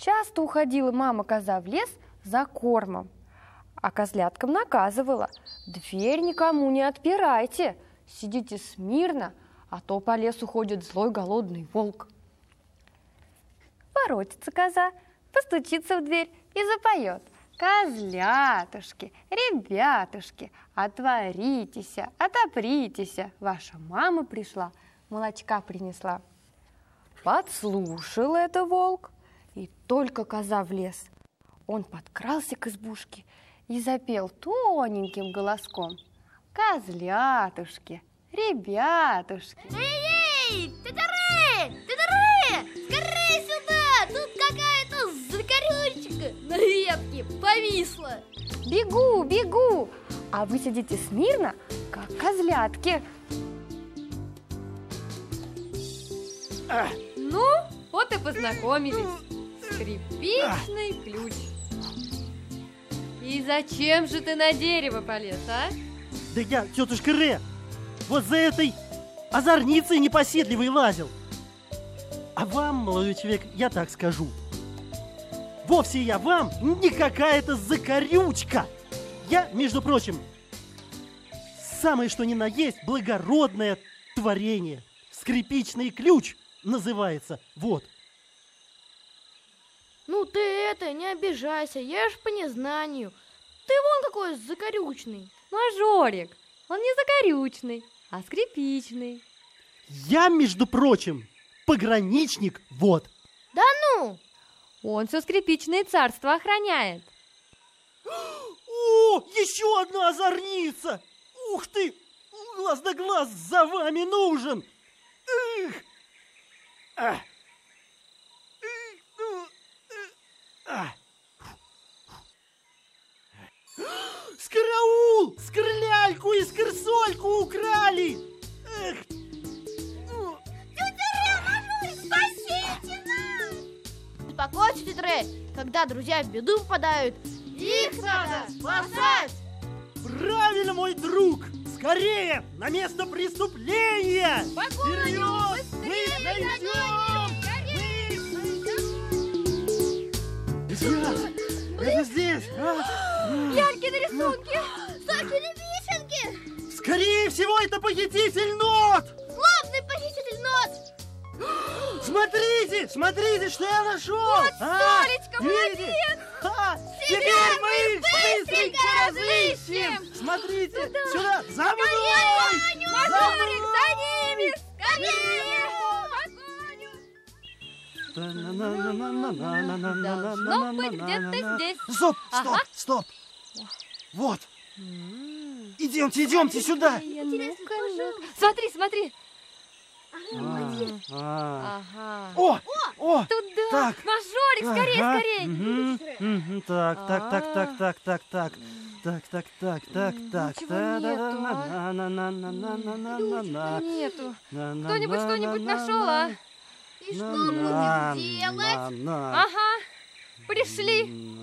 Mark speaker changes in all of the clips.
Speaker 1: Часто уходила мама-коза в лес за кормом, а козляткам наказывала: дверь никому не отпирайте, сидите смирно, а то по лесу ходит злой голодный волк. Воротится коза, постучится в дверь и запоет: козлятушки, ребятушки, отворитеся, отопритеся, ваша мама пришла, молочка принесла. Подслушал это волк, и только коза в лес. Он подкрался к избушке и запел тоненьким голоском: козлятушки, ребятушки.
Speaker 2: Эй-ей, тетя-рэ, скорей сюда, тут какая-то закорючка на ветке повисла.
Speaker 1: Бегу, бегу, а вы сидите смирно, как козлятки.
Speaker 3: Ну, вот и познакомились. Скрипичный ключ. И зачем же ты на дерево полез, а?
Speaker 4: Да я, тетушка Рэ, вот за этой озорницей непоседливой лазил. А вам, молодой человек, я так скажу: вовсе я вам не какая-то закорючка. Я, между прочим, самое что ни на есть благородное творение. Скрипичный ключ называется. Вот.
Speaker 2: Ну ты не обижайся, я ж по незнанию. Ты вон какой закорючный.
Speaker 3: Мажорик, он не закорючный, а скрипичный.
Speaker 4: Я, между прочим, пограничник, вот.
Speaker 2: Да ну!
Speaker 3: Он все скрипичное царство охраняет.
Speaker 4: О, еще одна озорница! Ух ты! Глаз да глаз за вами нужен! Эх! А! Скараул! Скрляльку и скорсольку украли! Эх!
Speaker 2: Спасите нас! Успокойся, тетя, когда друзья в беду попадают, их надо спасать!
Speaker 4: Правильно, мой друг! Скорее, на место преступления! Вперед! Мы их найдем! Это здесь!
Speaker 2: Яркие рисунки! Сокины вишенки!
Speaker 4: Скорее всего, это похититель нот!
Speaker 2: Злобный похититель нот!
Speaker 4: Смотрите, смотрите, что я нашел!
Speaker 2: Вот, Солечка,
Speaker 4: видите? Теперь мы их быстренько разыщем! Смотрите, сюда, за мной!
Speaker 2: Мажорик, за ними! Скорее!
Speaker 3: Должно быть где-то здесь.
Speaker 4: Стоп,
Speaker 3: Ага.
Speaker 4: стоп! Вот! Идемте сюда!
Speaker 3: Ну-ка. Смотри.
Speaker 4: Ага.
Speaker 3: Ага.
Speaker 4: О!
Speaker 3: Туда!
Speaker 4: Так.
Speaker 3: Мажорик, скорее!
Speaker 4: Так.
Speaker 3: Ключика нету. Кто-нибудь что-нибудь нашел, а?
Speaker 2: И что будем делать?
Speaker 3: Ага, пришли.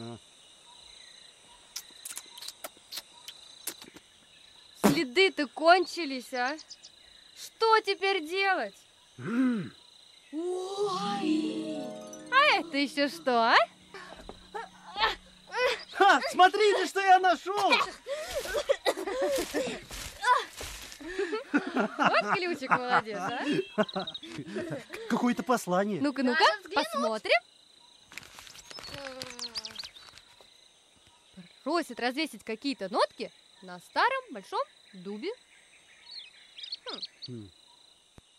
Speaker 3: Следы-то кончились, а? Что теперь делать? А это еще что, а?
Speaker 4: Смотрите, что я нашел!
Speaker 3: Вот ключик молодец, а?
Speaker 4: Какое-то послание.
Speaker 3: Ну-ка, посмотрим. Просит развесить какие-то нотки на старом большом дубе.